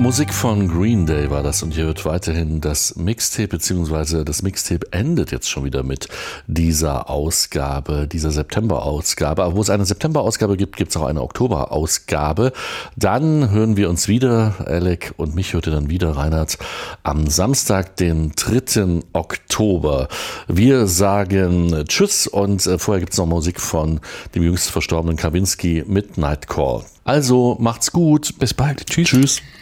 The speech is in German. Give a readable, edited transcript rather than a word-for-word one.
Musik von Green Day war das und hier wird weiterhin das Mixtape, beziehungsweise das Mixtape endet jetzt schon wieder mit dieser Ausgabe, dieser September-Ausgabe. Aber wo es eine September-Ausgabe gibt, gibt es auch eine Oktober-Ausgabe. Dann hören wir uns wieder, Alec und mich hört ihr dann wieder, Reinhard, am Samstag, den 3. Oktober. Wir sagen Tschüss und vorher gibt es noch Musik von dem jüngst verstorbenen Kavinsky, Midnight Call. Also macht's gut. Bis bald. Tschüss. Tschüss.